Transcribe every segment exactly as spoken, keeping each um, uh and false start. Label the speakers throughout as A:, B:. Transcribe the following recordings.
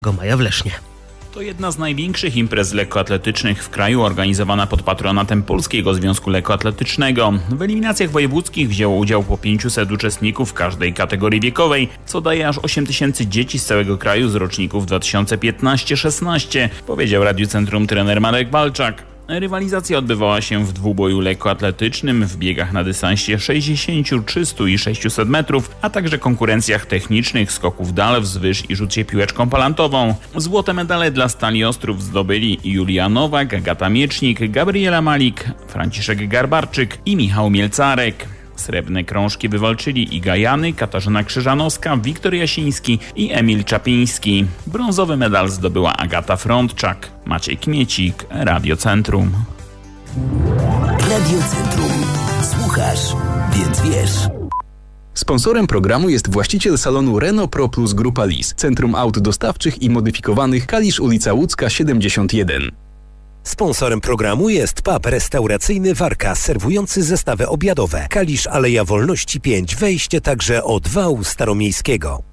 A: maja w Lesznie.
B: To jedna z największych imprez lekkoatletycznych w kraju, organizowana pod patronatem Polskiego Związku Lekkoatletycznego. W eliminacjach wojewódzkich wzięło udział po pięciuset uczestników w każdej kategorii wiekowej, co daje aż osiem tysięcy dzieci z całego kraju z roczników dwa tysiące piętnaście szesnaście, powiedział Radiu Centrum trener Marek Walczak. Rywalizacja odbywała się w dwuboju lekkoatletycznym, w biegach na dystansie sześćdziesiąt, trzysta i sześćset metrów, a także konkurencjach technicznych, skoków dal, wzwyż i rzucie piłeczką palantową. Złote medale dla Stali Ostrów zdobyli Julia Nowak, Agata Miecznik, Gabriela Malik, Franciszek Garbarczyk i Michał Mielcarek. Srebrne krążki wywalczyli Iga Jany, Katarzyna Krzyżanowska, Wiktor Jasiński i Emil Czapiński. Brązowy medal zdobyła Agata Frądczak. Maciej Kmiecik, Radio Centrum.
C: Radio Centrum. Słuchasz, więc wiesz.
D: Sponsorem programu jest właściciel salonu Renault Pro Plus Grupa Lis, Centrum Aut Dostawczych i Modyfikowanych, Kalisz, ulica Łódzka siedemdziesiąt jeden.
C: Sponsorem programu jest pub restauracyjny Warka, serwujący zestawy obiadowe. Kalisz, Aleja Wolności pięć, wejście także od wału staromiejskiego.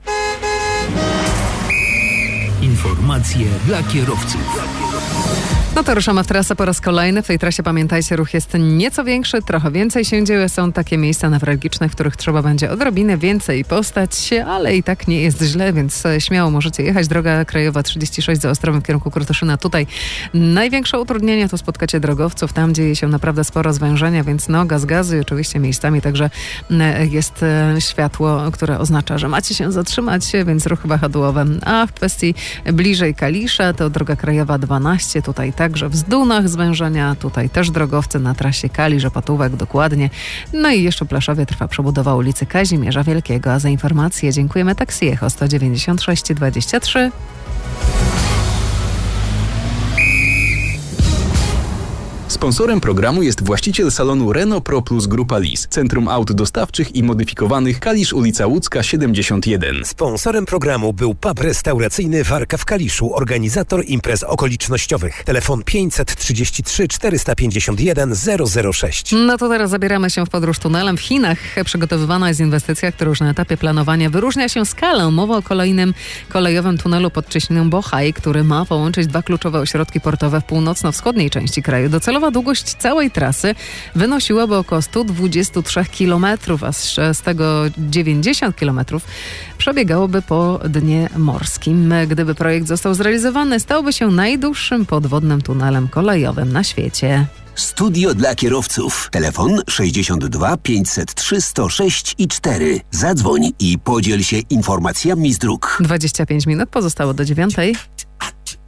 C: Informacje dla kierowców.
E: No to ruszamy w trasę po raz kolejny. W tej trasie, pamiętajcie, ruch jest nieco większy, trochę więcej się dzieje. Są takie miejsca newralgiczne, w których trzeba będzie odrobinę więcej postać się, ale i tak nie jest źle, więc śmiało możecie jechać. Droga krajowa trzydzieści sześć za Ostrowem w kierunku Krotoszyna. Tutaj największe utrudnienia to spotkacie drogowców. Tam dzieje się naprawdę sporo zwężenia, więc no gaz gazu i oczywiście miejscami także jest światło, które oznacza, że macie się zatrzymać, więc ruch wahadłowy. A w kwestii bliżej Kalisza to droga krajowa dwanaście. Tutaj także w Zdunach zwężenia, tutaj też drogowcy na trasie Kalisz-Opatówek dokładnie. No i jeszcze w Plaszowie trwa przebudowa ulicy Kazimierza Wielkiego. A za informacje dziękujemy Taxi Echo sto dziewięćdziesiąt sześć dwadzieścia trzy.
D: Sponsorem programu jest właściciel salonu Renault Pro Plus Grupa Lis, Centrum Aut Dostawczych i Modyfikowanych, Kalisz, ulica Łódzka siedemdziesiąt jeden.
C: Sponsorem programu był pub restauracyjny Warka w Kaliszu, organizator imprez okolicznościowych. Telefon pięćset trzydzieści trzy czterysta pięćdziesiąt jeden zero zero sześć.
E: No to teraz zabieramy się w podróż tunelem. W Chinach przygotowywana jest inwestycja, która już na etapie planowania wyróżnia się skalą. Mowa o kolejnym kolejowym tunelu pod cieśniną Bohai, który ma połączyć dwa kluczowe ośrodki portowe w północno-wschodniej części kraju. Docelowa długość całej trasy wynosiłaby około sto dwadzieścia trzy kilometrów, a z tego dziewięćdziesiąt kilometrów przebiegałoby po dnie morskim. Gdyby projekt został zrealizowany, stałby się najdłuższym podwodnym tunelem kolejowym na świecie.
C: Studio dla kierowców. Telefon sześćdziesiąt dwa pięćset trzy sto sześć i cztery. Zadzwoń i podziel się informacjami z dróg.
E: dwadzieścia pięć minut pozostało do dziewiątej.